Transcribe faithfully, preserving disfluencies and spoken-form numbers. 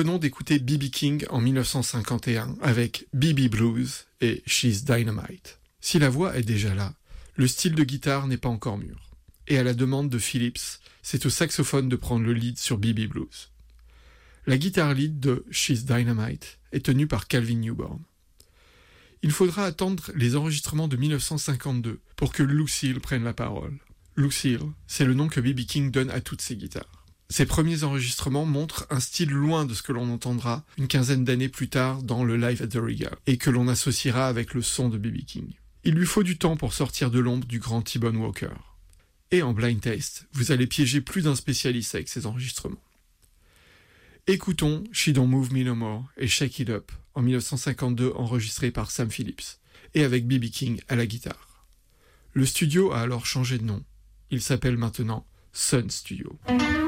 venons d'écouter B B King en dix-neuf cent cinquante et un avec B B Blues et She's Dynamite. Si la voix est déjà là, le style de guitare n'est pas encore mûr. Et à la demande de Phillips, c'est au saxophone de prendre le lead sur B B Blues. La guitare lead de She's Dynamite est tenue par Calvin Newborn. Il faudra attendre les enregistrements de dix-neuf cent cinquante-deux pour que Lucille prenne la parole. Lucille, c'est le nom que B B King donne à toutes ses guitares. Ses premiers enregistrements montrent un style loin de ce que l'on entendra une quinzaine d'années plus tard dans le Live at the Regal, et que l'on associera avec le son de B B King. Il lui faut du temps pour sortir de l'ombre du grand T-Bone Walker. Et en blind taste, vous allez piéger plus d'un spécialiste avec ces enregistrements. Écoutons She Don't Move Me No More et Shake It Up en dix-neuf cent cinquante-deux enregistré par Sam Phillips et avec B B King à la guitare. Le studio a alors changé de nom. Il s'appelle maintenant Sun Studio.